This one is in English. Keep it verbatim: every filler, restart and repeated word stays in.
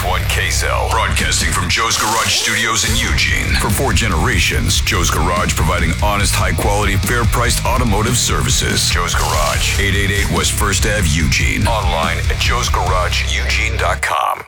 one K S L. Broadcasting from Joe's Garage Studios in Eugene. For four generations, Joe's Garage providing honest, high-quality, fair-priced automotive services. Joe's Garage, eight eighty-eight West First Avenue, Eugene. Online at joes garage eugene dot com.